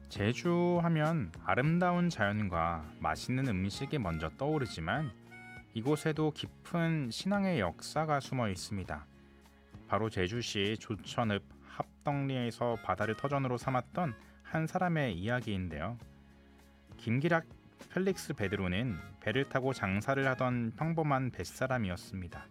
제주 하면 아름다운 자연과 맛있는 음식이 먼저 떠오르지만 이곳에도 깊은 신앙의 역사가 숨어 있습니다. 바로 제주시 조천읍 합덕리에서 바다를 터전으로 삼았던 한 사람의 이야기인데요. 김기락 펠릭스 베드로는 배를 타고 장사를 하던 평범한 뱃사람이었습니다.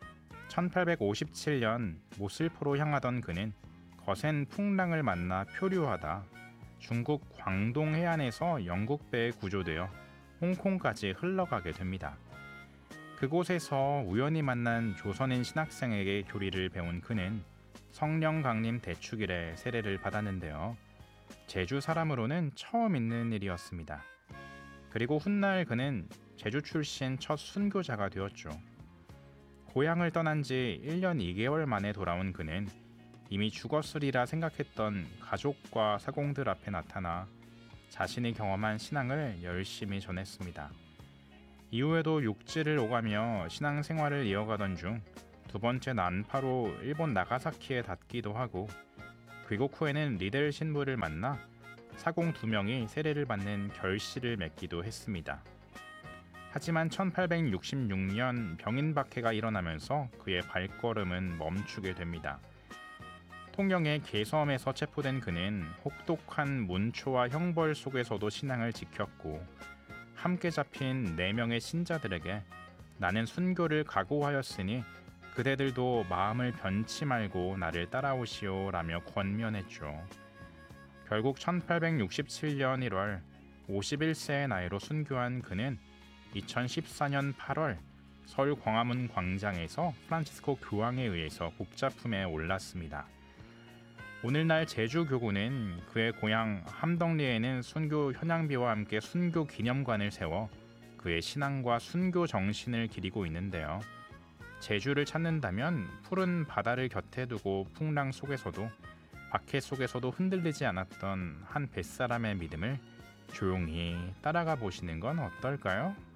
1857년 모슬포로 향하던 그는 거센 풍랑을 만나 표류하다 중국 광동 해안에서 영국 배에 구조되어 홍콩까지 흘러가게 됩니다. 그곳에서 우연히 만난 조선인 신학생에게 교리를 배운 그는 성령 강림 대축일에 세례를 받았는데요. 제주 사람으로는 처음 있는 일이었습니다. 그리고 훗날 그는 제주 출신 첫 순교자가 되었죠. 고향을 떠난 지 1년 2개월 만에 돌아온 그는 이미 죽었으리라 생각했던 가족과 사공들 앞에 나타나 자신이 경험한 신앙을 열심히 전했습니다. 이후에도 육지를 오가며 신앙생활을 이어가던 중 두 번째 난파로 일본 나가사키에 닿기도 하고 귀국 후에는 리델 신부를 만나 사공 2명이 세례를 받는 결실을 맺기도 했습니다. 하지만 1866년 병인박해가 일어나면서 그의 발걸음은 멈추게 됩니다. 통영의 개섬에서 체포된 그는 혹독한 문초와 형벌 속에서도 신앙을 지켰고 함께 잡힌 4명의 신자들에게 나는 순교를 각오하였으니 그대들도 마음을 변치 말고 나를 따라오시오 라며 권면했죠. 결국 1867년 1월 51세의 나이로 순교한 그는 2014년 8월 서울 광화문 광장에서 프란치스코 교황에 의해서 복자품에 올랐습니다. 오늘날 제주교구는 그의 고향 함덕리에는 순교 현양비와 함께 순교 기념관을 세워 그의 신앙과 순교 정신을 기리고 있는데요. 제주를 찾는다면 푸른 바다를 곁에 두고 풍랑 속에서도 박해 속에서도 흔들리지 않았던 한 뱃사람의 믿음을 조용히 따라가 보시는 건 어떨까요?